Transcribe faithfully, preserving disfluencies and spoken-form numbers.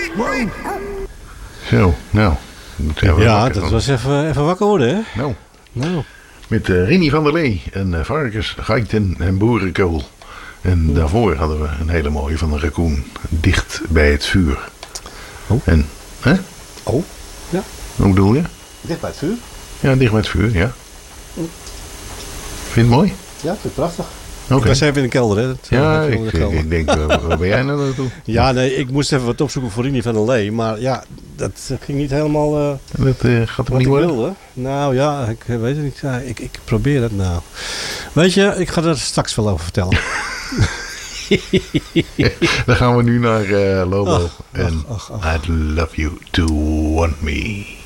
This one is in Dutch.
Zo, nou. Ja, dat was even, even wakker worden, hè? Nou. nou. Met uh, Rini van der Lee en uh, varkens, geiten en boerenkool. En ja. daarvoor hadden we een hele mooie van een raccoon. Dicht bij het vuur. Oh. En, hè? Oh, ja. Hoe bedoel je? Dicht bij het vuur? Ja, dicht bij het vuur, ja. Vind je het mooi? Ja, ik vind het prachtig. Okay. Ik was even in de kelder, hè? Dat, ja, ik, ik, ik denk, waar, waar ben jij nou naartoe? Ja, nee, ik moest even wat opzoeken voor Rini van der Lee. Maar ja, dat ging niet helemaal... Uh, dat uh, gaat er niet worden? Wilde. Nou ja, ik weet het niet. Ja, ik, ik probeer het nou. Weet je, ik ga er straks wel over vertellen. Dan gaan we nu naar uh, Lobo. Ach, en ach, ach, ach. I'd love you to want me.